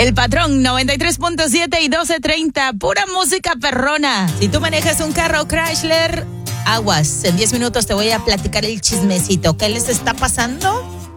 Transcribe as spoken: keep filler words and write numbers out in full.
El Patrón noventa y tres punto siete y doce treinta, pura música perrona. Si tú manejas un carro Chrysler, aguas. En diez minutos te voy a platicar el chismecito. ¿Qué les está pasando